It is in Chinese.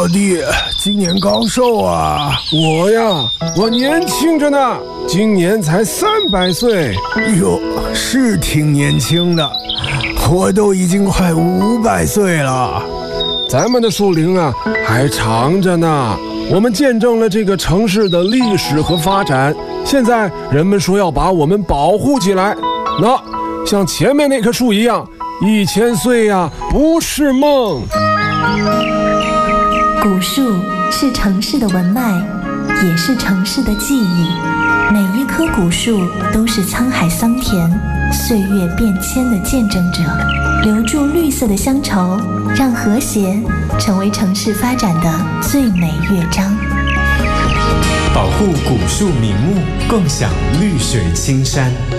老弟，今年高寿啊？ 我呀，我年轻着呢，今年才300岁。 哟，是挺年轻的，我都已经快500岁了。 咱们的树龄啊，还长着呢。我们见证了这个城市的历史和发展，现在人们说要把我们保护起来。那像前面那棵树一样，1000岁呀，不是梦。 古树是城市的文脉，也是城市的记忆。每一棵古树都是沧海桑田、岁月变迁的见证者，留住绿色的乡愁，让和谐成为城市发展的最美乐章。 保护古树名木，共享绿水青山。